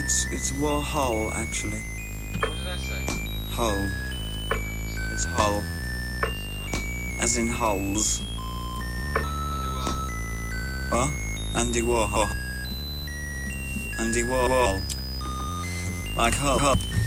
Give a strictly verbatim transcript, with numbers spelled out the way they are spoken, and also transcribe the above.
it's it's Warhol actually. What did I say? Hull. It's Hull. As in hulls. What? Andy Warhol. Andy Warhol. Like Hull. Hull.